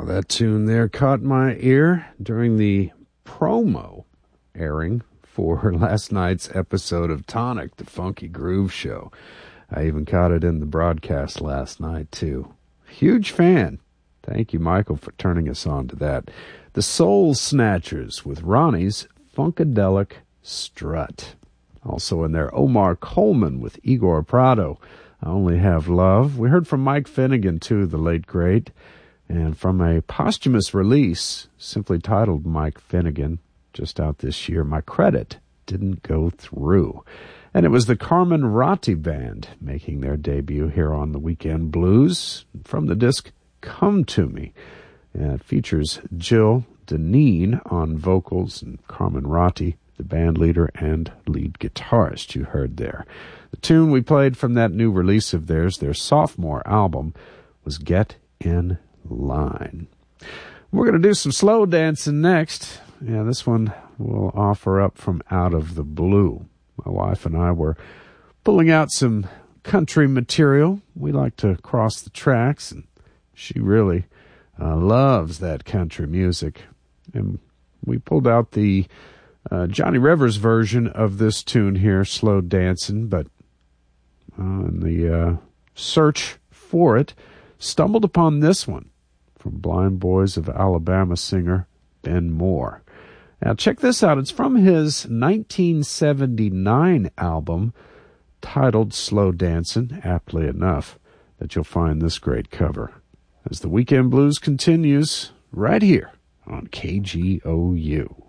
Well, that tune there caught my ear during the promo airing for last night's episode of Tonic, the Funky Groove Show. I even caught it in the broadcast last night, too. Huge fan. Thank you, Michael, for turning us on to that. The Soul Snatchers with Ronnie's Funkadelic Strut. Also in there, Omar Coleman with Igor Prado, I Only Have Love. We heard from Mike Finnegan, too, the late great. And from a posthumous release, simply titled Mike Finnegan, just out this year, My Credit Didn't Go Through. And it was the Carmen Ratti Band making their debut here on the Weekend Blues from the disc Come To Me. And it features Jill Deneen on vocals and Carmen Ratti, the band leader and lead guitarist you heard there. The tune we played from that new release of theirs, their sophomore album, was Get In Line. We're going to do some slow dancing next. Yeah, this one we'll offer up from Out of the Blue. My wife and I were pulling out some country material. We like to cross the tracks, and she really loves that country music. And we pulled out the Johnny Rivers version of this tune here, Slow Dancing, but in the search for it, stumbled upon this one from Blind Boys of Alabama singer Ben Moore. Now check this out. It's from his 1979 album titled Slow Dancin', aptly enough that you'll find this great cover. As the Weekend Blues continues right here on KGOU.